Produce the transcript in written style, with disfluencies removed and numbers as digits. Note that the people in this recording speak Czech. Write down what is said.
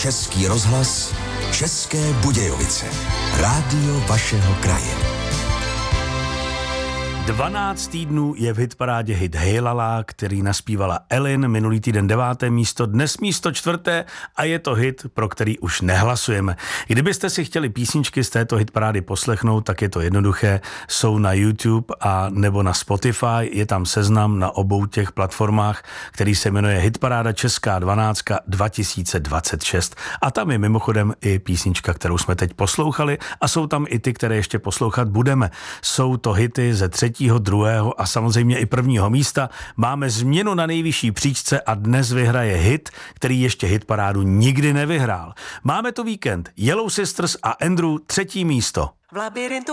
Český rozhlas, České Budějovice. Rádio vašeho kraje. 12 týdnů je v hitparádě hit Hejlala, který naspívala Elin, minulý týden 9. místo, dnes místo 4. a je to hit, pro který už nehlasujeme. Kdybyste si chtěli písničky z této hitparády poslechnout, tak je to jednoduché, jsou na YouTube a nebo na Spotify, je tam seznam na obou těch platformách, který se jmenuje Hitparáda Česká 12 2026 a tam je mimochodem i písnička, kterou jsme teď poslouchali a jsou tam i ty, které ještě poslouchat budeme. Jsou to hity ze 3., 2. a samozřejmě i 1. místa. Máme změnu na nejvyšší příčce a dnes vyhraje hit, který ještě hitparádu nikdy nevyhrál. Máme tu víkend Yellow Sisters a Andrew 3. místo. V labirintu